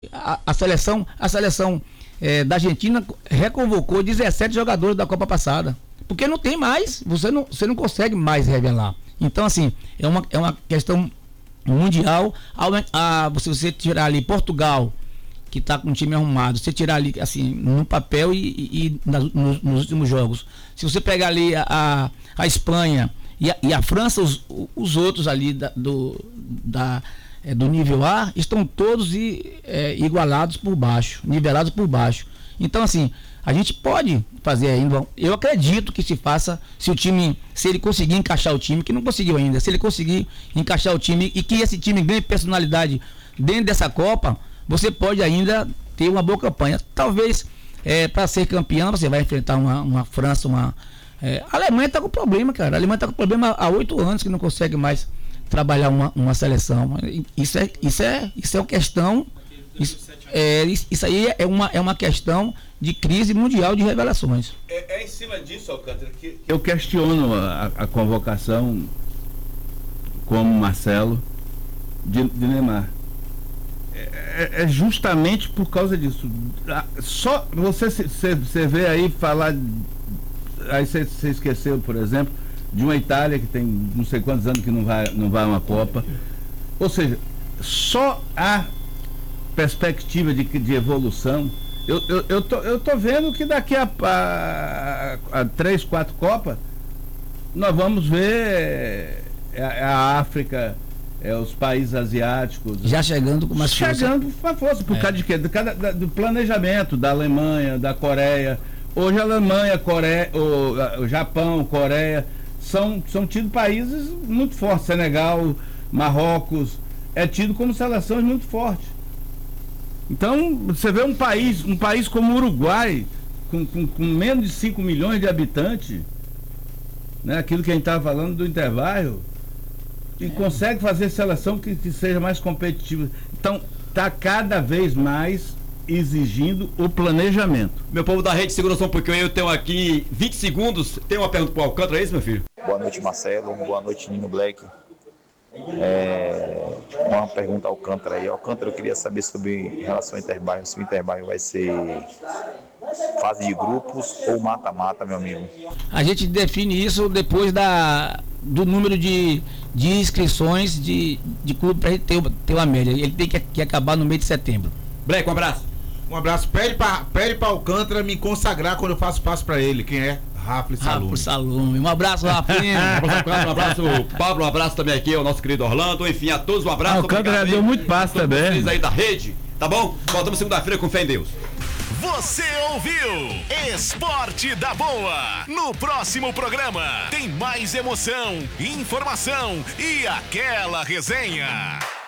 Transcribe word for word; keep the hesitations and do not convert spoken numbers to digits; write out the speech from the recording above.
A, a seleção, a seleção é, da Argentina reconvocou dezessete jogadores da Copa passada. Porque não tem mais, você não, você não consegue mais revelar. Então, assim, é uma, é uma questão mundial. A, a, se você tirar ali Portugal, que está com um time arrumado, você tirar ali, assim, no papel e, e, e nas, nos, nos últimos jogos. Se você pegar ali a, a, a Espanha e a, e a França, os, os outros ali da, do, da, é, do nível A, estão todos i, é, igualados por baixo, nivelados por baixo. Então, assim, a gente pode fazer ainda. Eu acredito que se faça, se o time, se ele conseguir encaixar o time, que não conseguiu ainda, se ele conseguir encaixar o time e que esse time ganhe personalidade dentro dessa Copa, você pode ainda ter uma boa campanha. Talvez é, para ser campeão você vai enfrentar uma, uma França, uma. É, a Alemanha está com problema, cara. A Alemanha está com problema há oito anos que não consegue mais trabalhar uma, uma seleção. Isso é, isso é, isso é uma questão. Isso, é, isso aí é uma, é uma questão de crise mundial de revelações. É, é em cima disso, Alcântara, que, que... eu questiono a, a convocação como Marcelo de, de Neymar. É, é justamente por causa disso. Só você, você, você vê aí falar. Aí você, você esqueceu, por exemplo, de uma Itália que tem não sei quantos anos que não vai, não vai a uma Copa. Ou seja, só a perspectiva de, de evolução. Eu, eu, eu, tô, eu tô vendo que daqui a, a, a três, quatro Copas nós vamos ver a, a África, é, os países asiáticos já chegando com mais força. Chegando com uma força, por é. causa de quê? Do, da, do planejamento da Alemanha, da Coreia. Hoje a Alemanha, Coreia, o, o Japão, Coreia são, são tidos países muito fortes. Senegal, Marrocos é tido como seleções muito fortes. Então, você vê um país, um país como o Uruguai, com, com, com menos de cinco milhões de habitantes, né? Aquilo que a gente estava falando do intervalo, e é. consegue fazer seleção que, que seja mais competitiva. Então, está cada vez mais exigindo o planejamento. Meu povo da Rede Segurança, porque eu tenho aqui vinte segundos. Tem uma pergunta para o Alcântara, é isso, meu filho? Boa noite, Marcelo. Boa noite, Nino Black. É, uma pergunta ao Alcântara aí. Alcântara, eu queria saber sobre em relação ao Interbairro, se o Interbairro vai ser fase de grupos ou mata-mata, meu amigo. A gente define isso depois da, do número de, de inscrições de, de clube para a gente ter, ter uma média. Ele tem que, que acabar no mês de setembro. Black, um abraço. Um abraço. Pede para pede para Alcântara me consagrar quando eu faço passo para ele. Quem é? Rafli Salume. Salume. Um abraço, Rafinha. Um abraço, Pablo. Um abraço também aqui ao nosso querido Orlando. Enfim, a todos um abraço. Alcântara deu muito passo também. Vocês aí da rede, tá bom? Voltamos segunda-feira com fé em Deus. Você ouviu Esporte da Boa. No próximo programa tem mais emoção, informação e aquela resenha.